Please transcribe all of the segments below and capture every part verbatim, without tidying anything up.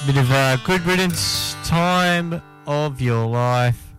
Bit of uh, Good Riddance, Time of Your Life.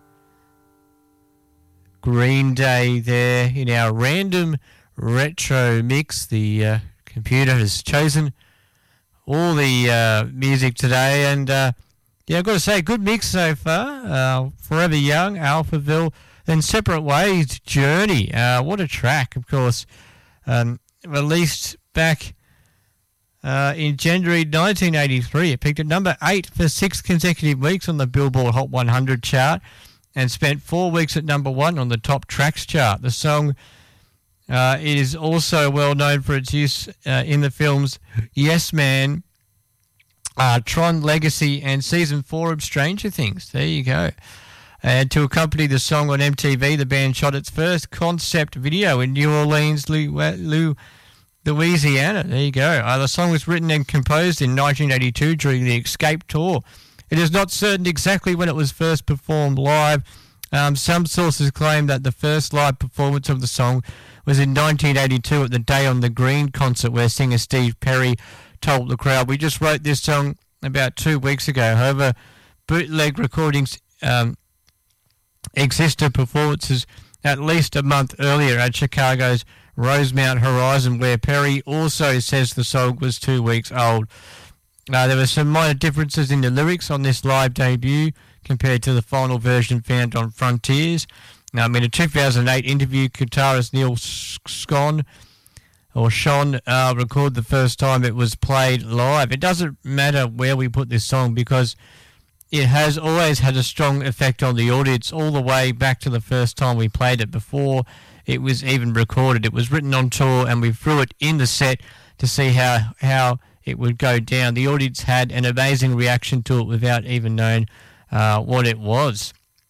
Green Day there in our random retro mix. The uh, computer has chosen all the uh, music today, and uh, yeah, I've got to say, good mix so far. Uh, Forever Young, Alphaville, then Separate Ways, Journey. Uh, what a track, of course. Um, released back Uh, in January nineteen eighty-three. It peaked at number eight for six consecutive weeks on the Billboard Hot one hundred chart and spent four weeks at number one on the Top Tracks chart. The song uh, is also well known for its use uh, in the films Yes Man, uh, Tron Legacy, and Season four of Stranger Things. There you go. And to accompany the song on M T V, the band shot its first concept video in New Orleans, Lou Louisiana. There you go. Uh, the song was written and composed in nineteen eighty-two during the Escape tour. It is not certain exactly when it was first performed live. Um, some sources claim that the first live performance of the song was in nineteen eighty-two at the Day on the Green concert, where singer Steve Perry told the crowd, "We just wrote this song about two weeks ago." However, bootleg recordings um, exist of performances at least a month earlier at Chicago's Rosemount Horizon, where Perry also says the song was two weeks old. Uh, there were some minor differences in the lyrics on this live debut compared to the final version found on Frontiers. Um, in a two thousand eight interview, guitarist Neil Scon, or Sean, uh, recorded the first time it was played live. It doesn't matter where we put this song because it has always had a strong effect on the audience all the way back to the first time we played it before it was even recorded. It was written on tour and we threw it in the set to see how how it would go down. The audience had an amazing reaction to it without even knowing uh, what it was.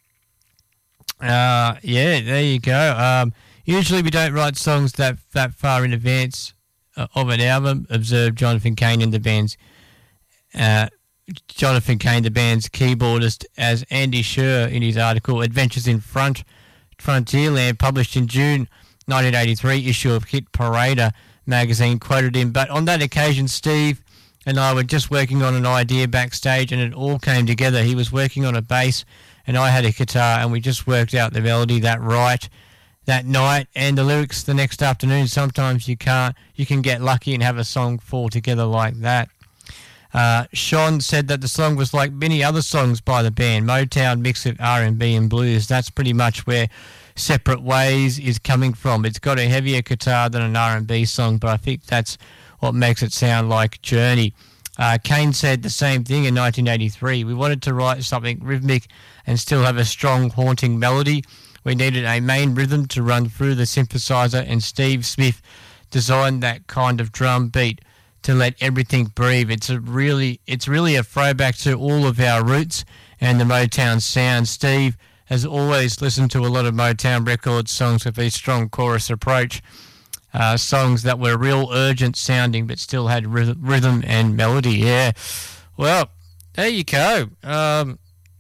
Uh, yeah, there you go. Um, usually we don't write songs that, that far in advance uh, of an album, observed Jonathan Cain in the band's uh, Jonathan Cain, the band's keyboardist, as Andy Scher in his article Adventures in Front Frontierland, published in June nineteen eighty-three issue of Hit Parader magazine, quoted him. But on that occasion, Steve and I were just working on an idea backstage and it all came together. He was working on a bass and I had a guitar and we just worked out the melody that right that night and the lyrics the next afternoon. Sometimes you can't, you can get lucky and have a song fall together like that. Uh, Sean said that the song was like many other songs by the band, Motown mix of R and B and blues. That's pretty much where Separate Ways is coming from. It's got a heavier guitar than an R and B song, but I think that's what makes it sound like Journey. Uh, Cain said the same thing in nineteen eighty-three. We wanted to write something rhythmic and still have a strong, haunting melody. We needed a main rhythm to run through the synthesizer, and Steve Smith designed that kind of drum beat to let everything breathe. It's a really, it's really a throwback to all of our roots and the Motown sound. Steve has always listened to a lot of Motown records, songs with a strong chorus approach, uh, songs that were real urgent sounding but still had rhythm, rhythm and melody. Yeah, well, there you go. Um,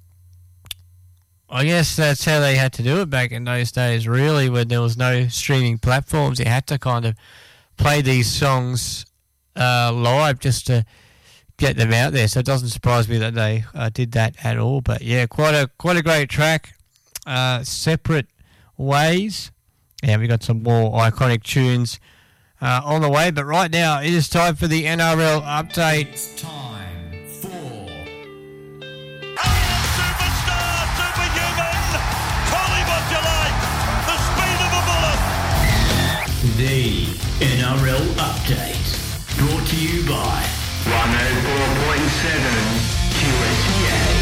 I guess that's how they had to do it back in those days, really, when there was no streaming platforms. You had to kind of play these songs Uh, live just to get them out there, so it doesn't surprise me that they uh, did that at all. But yeah, quite a quite a great track. Uh, Separate Ways. Yeah, we got some more iconic tunes uh, on the way. But right now, it is time for the N R L update. It's time for Superstar, superhuman, Collie Modulate, the speed of a bullet. the N R L update. Brought to you by one oh four point seven Q S E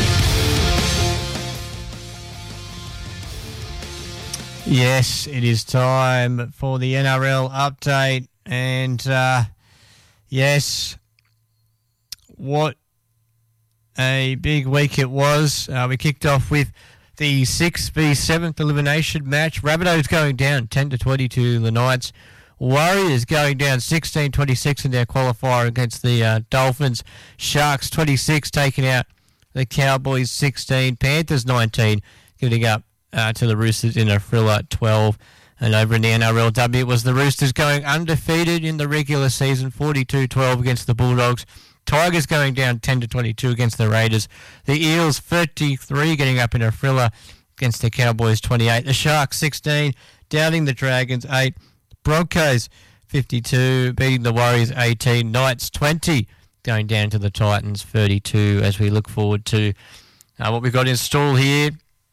A. Yes, it is time for the N R L update. And uh, yes, what a big week it was. Uh, we kicked off with the sixth v seventh elimination match. Rabbitohs going down ten to twenty to the Knights. Warriors going down sixteen twenty-six in their qualifier against the uh, Dolphins. Sharks twenty-six taking out the Cowboys sixteen. Panthers nineteen giving up uh, to the Roosters in a thriller twelve. And over in the N R L W, it was the Roosters going undefeated in the regular season, forty-two twelve against the Bulldogs. Tigers going down ten to twenty-two against the Raiders. The Eels thirty-three getting up in a thriller against the Cowboys twenty-eight. The Sharks sixteen downing the Dragons eight. Broncos fifty-two beating the Warriors eighteen. Knights twenty going down to the Titans thirty-two as we look forward to uh, what we've got in store here.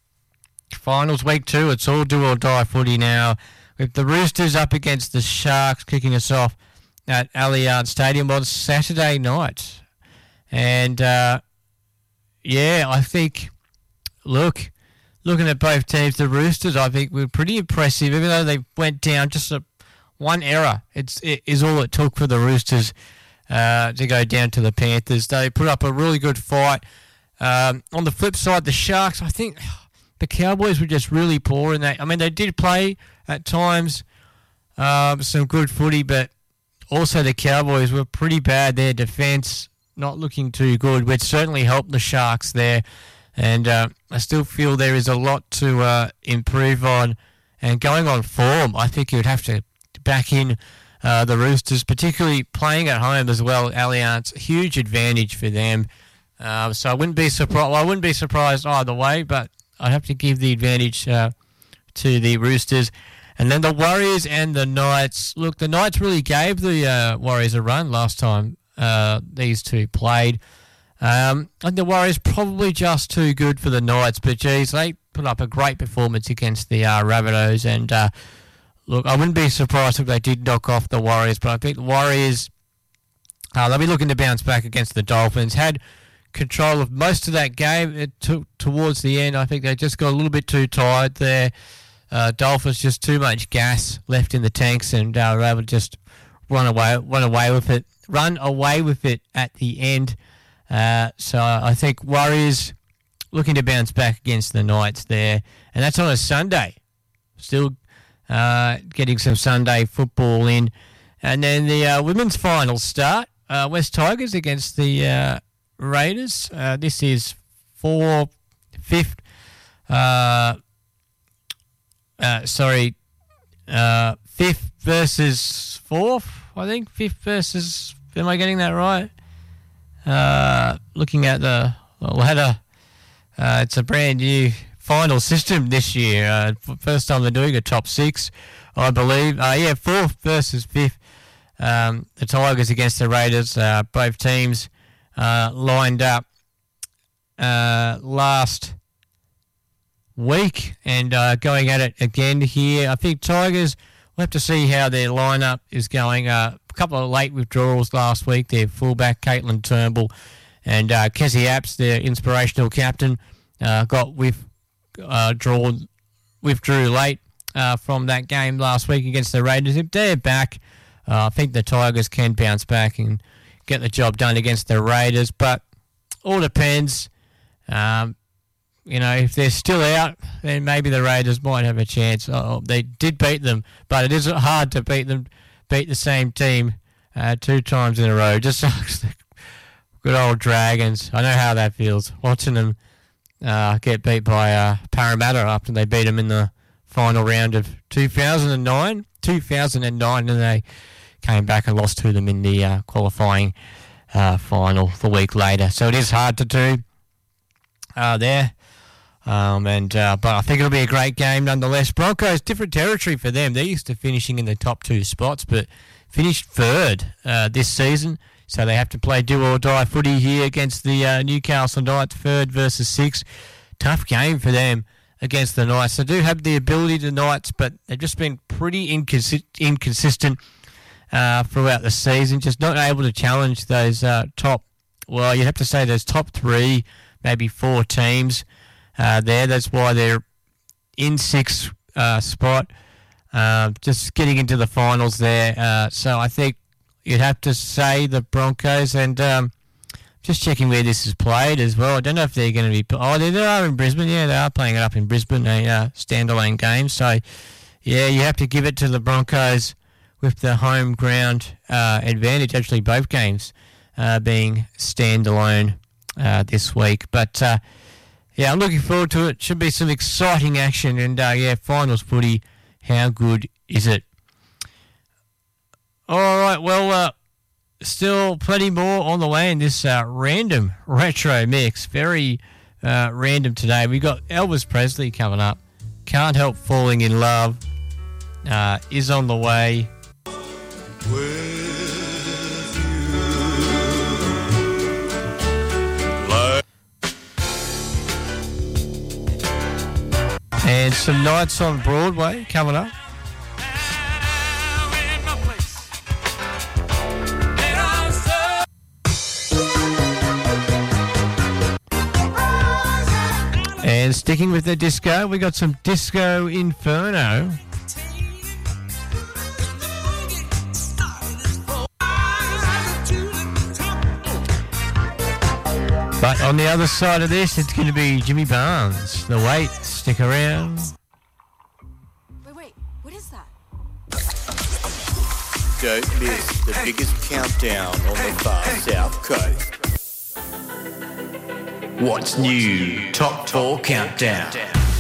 Finals week two. It's all do or die footy now. With the Roosters up against the Sharks kicking us off at Allianz Stadium on Saturday night. And, uh, yeah, I think, look, looking at both teams, the Roosters, I think, were pretty impressive, even though they went down just a, one error. It's, it is all it took for the Roosters uh, to go down to the Panthers. They put up a really good fight. Um, on the flip side, the Sharks, I think the Cowboys were just really poor in that. I mean, they did play at times um, some good footy, but also the Cowboys were pretty bad. Their defence not looking too good, which certainly helped the Sharks there. And uh, I still feel there is a lot to uh, improve on. And going on form, I think you would have to back in uh, the Roosters, particularly playing at home as well. Allianz, huge advantage for them. Uh, so I wouldn't be surprised. Well, I wouldn't be surprised either way, but I'd have to give the advantage uh, to the Roosters. And then the Warriors and the Knights. Look, the Knights really gave the uh, Warriors a run last time uh, these two played. Um, I think the Warriors probably just too good for the Knights, but geez, they put up a great performance against the uh, Rabbitohs. And uh, look, I wouldn't be surprised if they did knock off the Warriors, but I think the Warriors, uh, they'll be looking to bounce back against the Dolphins. Had control of most of that game. It took towards the end. I think they just got a little bit too tired there. Uh, Dolphins just too much gas left in the tanks, and uh, were able to just run away, run away with it, run away with it at the end. Uh, so I think Warriors looking to bounce back against the Knights there, and that's on a Sunday. Still uh, getting some Sunday football in, and then the uh, women's finals start. Uh, West Tigers against the uh, Raiders. Uh, this is four, fifth. Uh, uh, sorry, uh, fifth versus fourth. I think fifth versus. Am I getting that right? Uh, looking at the ladder, uh, it's a brand new final system this year. Uh, first time they're doing a top six, I believe. Uh, yeah, fourth versus fifth. Um, the Tigers against the Raiders. Uh, both teams uh, lined up uh, last week and uh, going at it again here. I think Tigers, we'll have to see how their lineup is going. Uh, a couple of late withdrawals last week. Their fullback, Caitlin Turnbull, and uh, Kezzy Apps, their inspirational captain, uh, got with, uh, drawn, withdrew late uh, from that game last week against the Raiders. If they're back, uh, I think the Tigers can bounce back and get the job done against the Raiders. But all depends. Um, you know, if they're still out, then maybe the Raiders might have a chance. Oh, they did beat them, but it is hard to beat them, beat the same team uh, two times in a row. Just good old Dragons. I know how that feels, watching them uh, get beat by uh, Parramatta after they beat them in the final round of two thousand nine. two thousand nine, and they came back and lost to them in the uh, qualifying uh, final the week later. So it is hard to do uh, there. Um, and uh, but I think it'll be a great game nonetheless. Broncos, different territory for them. They're used to finishing in the top two spots, but finished third uh, this season. So they have to play do or die footy here against the uh, Newcastle Knights, third versus six. Tough game for them against the Knights. They do have the ability, the Knights, but they've just been pretty inconsi- inconsistent uh, throughout the season. Just not able to challenge those uh, top, well, you'd have to say those top three, maybe four teams. Uh, there, that's why they're in sixth uh, spot, uh, just getting into the finals there. Uh, so I think you'd have to say the Broncos, and um, just checking where this is played as well. I don't know if they're going to be. Oh, they, they are in Brisbane. Yeah, they are playing it up in Brisbane, a uh, standalone game. So yeah, you have to give it to the Broncos with the home ground uh, advantage. Actually, both games uh, being standalone uh, this week, but. Uh, Yeah, I'm looking forward to it. Should be some exciting action. And, uh, yeah, finals footy, how good is it? All right, well, uh, still plenty more on the way in this uh, random retro mix. Very uh, random today. We got Elvis Presley coming up. Can't Help Falling in Love uh, is on the way. And some nights on Broadway coming up. And sticking with the disco, we got some Disco Inferno. But on the other side of this, it's going to be Jimmy Barnes. The Wait, stick around. Wait, wait, what is that? Don't miss the biggest countdown on the far south coast. What's new? Top four countdown.